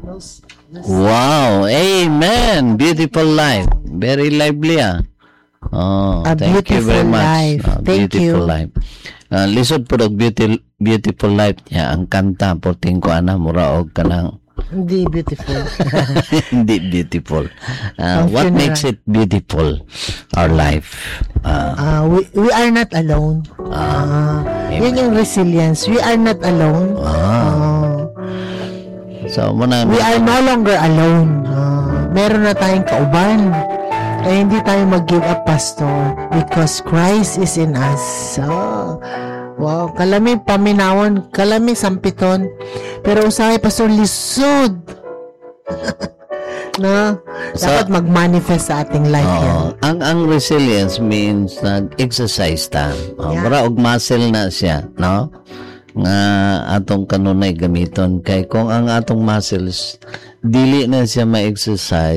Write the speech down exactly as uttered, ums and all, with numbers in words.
Wow, amen. Beautiful life. Very lively, ah. Oh, A thank you very beautiful much. life. Oh, Thank beautiful you. life. Uh, lisod po og beautiful, beautiful life niya. Ang kanta, porting ko, ana, mura og kanang Hindi beautiful. hindi beautiful. Uh, Ang what funeral. makes it beautiful? Our life. Uh, Ah, we, we are not alone. Ah, yan yung resilience. We are not alone. Ah. so, muna, We are no longer alone. Ah, meron na tayong kauban. Kaya hindi tayo mag-give up, Pastor, because Christ is in us. So, wow, kalami paminawon, kalami sampiton, pero usahay, Pastor, lisod. No? So, Dapat mag-manifest sa ating life yan. oh, ang ang resilience means nag-exercise ta. Oh, Yeah. mura og muscle na siya, no? Nga atong kanunay gamiton kay kung ang atong muscles dili na siya ma-exercise